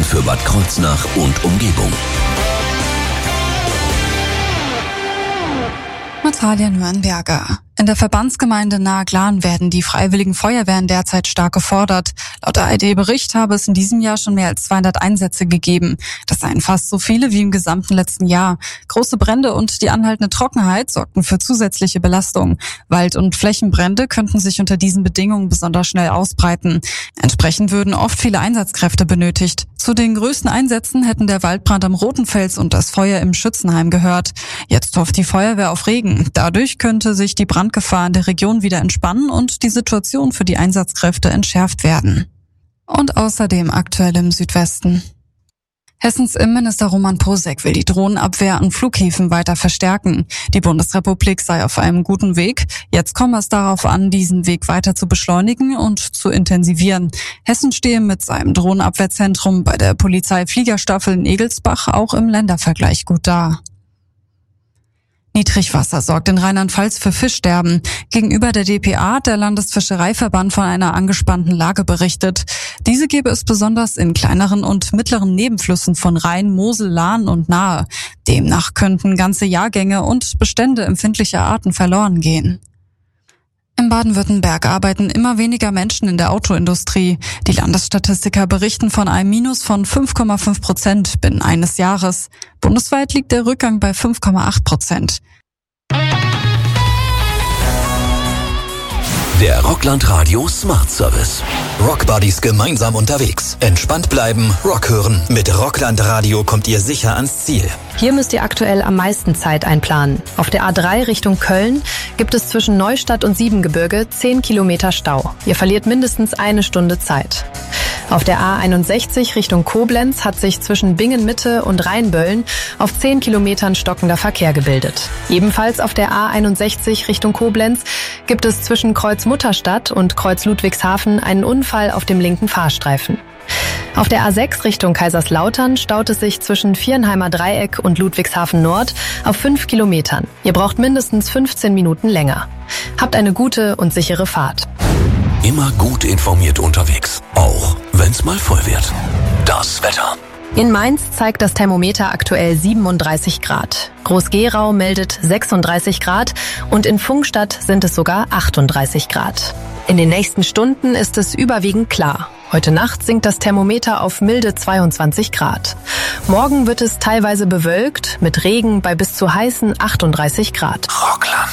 für Bad Kreuznach und Umgebung. Natalia Nürnberger. In der Verbandsgemeinde Nahe-Glan werden die freiwilligen Feuerwehren derzeit stark gefordert. Laut ARD-Bericht habe es in diesem Jahr schon mehr als 200 Einsätze gegeben. Das seien fast so viele wie im gesamten letzten Jahr. Große Brände und die anhaltende Trockenheit sorgten für zusätzliche Belastung. Wald- und Flächenbrände könnten sich unter diesen Bedingungen besonders schnell ausbreiten. Entsprechend würden oft viele Einsatzkräfte benötigt. Zu den größten Einsätzen hätten der Waldbrand am Rotenfels und das Feuer im Schützenheim gehört. Jetzt hofft die Feuerwehr auf Regen. Dadurch könnte sich die Brandgefahr in der Region wieder entspannen und die Situation für die Einsatzkräfte entschärft werden. Und außerdem aktuell im Südwesten. Hessens Innenminister Roman Posek will die Drohnenabwehr an Flughäfen weiter verstärken. Die Bundesrepublik sei auf einem guten Weg. Jetzt komme es darauf an, diesen Weg weiter zu beschleunigen und zu intensivieren. Hessen stehe mit seinem Drohnenabwehrzentrum bei der Polizeifliegerstaffel in Egelsbach auch im Ländervergleich gut da. Niedrigwasser sorgt in Rheinland-Pfalz für Fischsterben. Gegenüber der dpa hat der Landesfischereiverband von einer angespannten Lage berichtet. Diese gebe es besonders in kleineren und mittleren Nebenflüssen von Rhein, Mosel, Lahn und Nahe. Demnach könnten ganze Jahrgänge und Bestände empfindlicher Arten verloren gehen. In Baden-Württemberg arbeiten immer weniger Menschen in der Autoindustrie. Die Landesstatistiker berichten von einem Minus von 5,5% binnen eines Jahres. Bundesweit liegt der Rückgang bei 5,8%. Der Rockland Radio Smart Service. Rockbuddies gemeinsam unterwegs. Entspannt bleiben, Rock hören. Mit Rockland Radio kommt ihr sicher ans Ziel. Hier müsst ihr aktuell am meisten Zeit einplanen. Auf der A3 Richtung Köln gibt es zwischen Neustadt und Siebengebirge 10 Kilometer Stau. Ihr verliert mindestens eine Stunde Zeit. Auf der A61 Richtung Koblenz hat sich zwischen Bingen-Mitte und Rheinböllen auf 10 Kilometern stockender Verkehr gebildet. Ebenfalls auf der A61 Richtung Koblenz gibt es zwischen Kreuz-Mutterstadt und Kreuz-Ludwigshafen einen Unfall auf dem linken Fahrstreifen. Auf der A6 Richtung Kaiserslautern staut es sich zwischen Viernheimer Dreieck und Ludwigshafen Nord auf 5 Kilometern. Ihr braucht mindestens 15 Minuten länger. Habt eine gute und sichere Fahrt. Immer gut informiert unterwegs, auch wenn's mal voll wird. Das Wetter. In Mainz zeigt das Thermometer aktuell 37 Grad. Groß-Gerau meldet 36 Grad und in Pfungstadt sind es sogar 38 Grad. In den nächsten Stunden ist es überwiegend klar. Heute Nacht sinkt das Thermometer auf milde 22 Grad. Morgen wird es teilweise bewölkt, mit Regen bei bis zu heißen 38 Grad. Rockland.